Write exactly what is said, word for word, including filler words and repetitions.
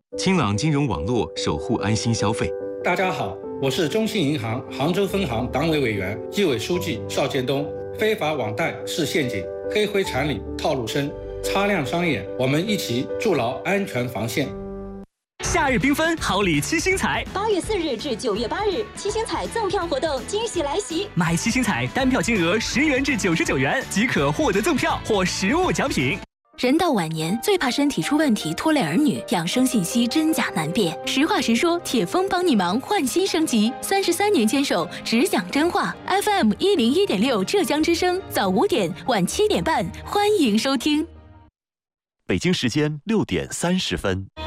清朗金融网络，守护安心消费。 大家好，我是中信银行杭州分行党委委员、纪委书记邵建东。非法网贷是陷阱，黑灰产里套路深，擦亮双眼，我们一起筑牢安全防线。 夏日缤纷，好礼七星彩。 八月四日至九月八日，七星彩赠票活动惊喜来袭！ 买七星彩，单票金额十元至九十九元即可获得赠票或实物奖品。 人到晚年，最怕身体出问题拖累儿女，养生信息真假难辨。实话实说，铁峰帮你忙，换新升级，三十三年坚守，只讲真话。F M 一零一点六，浙江之声，早五点，晚七点半，欢迎收听。 北京时间六点三十分。